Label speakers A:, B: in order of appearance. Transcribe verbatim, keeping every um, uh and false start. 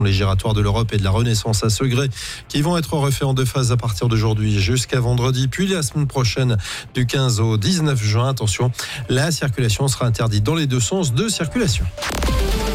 A: Les giratoires de l'Europe et de la Renaissance à Segré qui vont être refaits en deux phases à partir d'aujourd'hui jusqu'à vendredi, puis la semaine prochaine du quinze au dix-neuf juin. Attention, la circulation sera interdite dans les deux sens de circulation.